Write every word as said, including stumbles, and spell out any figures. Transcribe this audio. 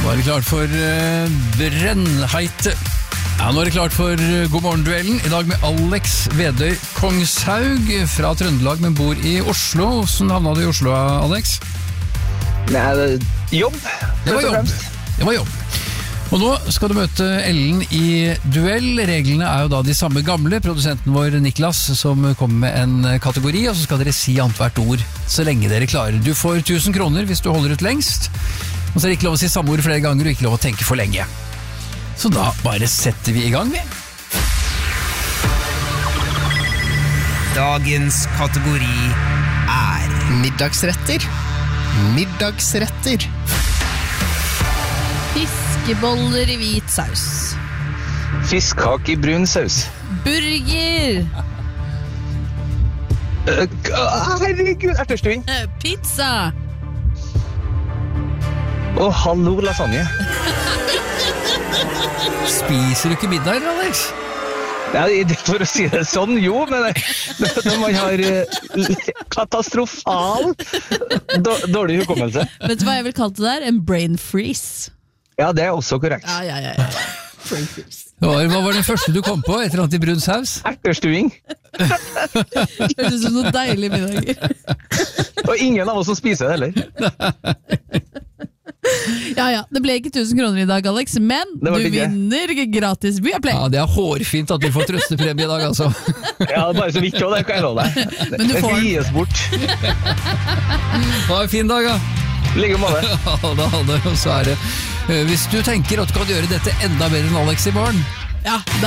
Var det klart for uh, brennheite. Ja, nå er det klart for uh, God morgen-duellen. I dag med Alex Vedøy Kongshaug fra Trøndelag, men bor i Oslo. Hvordan havna du i Oslo, Alex? Nei, jobb. Det var jobb. Det var jobb. Og nå skal du møte Ellen i duell. Reglene er jo da de samme gamle. Produsenten vår Niklas som kommer med en kategori, og så skal dere si annethvert ord så lenge dere klarer. Du får tusen kroner hvis du holder ut lengst. Og så er det ikke lov å si samme ord flere ganger, og ikke lov å tenke for lenge. Så da bare setter vi i gang, vi. Dagens kategori er middagsretter. Middagsretter. Fiskeboller i hvit saus. Fiskhak i brun saus. Burger. Uh, herregud, ertestuing. Eh, Pizza. Å, oh, hallo, lasagne. Spiser du ikke middag, Alex? Ja, for å si det sånn, jo, men når man har uh, katastrofal dårlig hukommelse. Vet du hva jeg vil kalle det der? En brain freeze. Ja, det er også korrekt. Ja, ja, ja, ja. Brain freeze. Hva var, hva var det første du kom på etter at i brun saus? Ertestuing. Det høres ut som noe deilig middager. Og ingen av oss som spiser det heller. Ja, ja, det ble ikke tusen kroner i dag, Alex, men du vinner gratis Viaplay. Ja, det er hårfint at vi får trøstepremie i dag, altså. Ja, bare så vidt, og det kan jeg love deg. Men du det får skal gis bort. Ha en fin dag, da. Ligge med det. Ja, da, og så er det. Hvis du tenker at du kan gjøre dette enda bedre enn Alex i morgen, Ja, da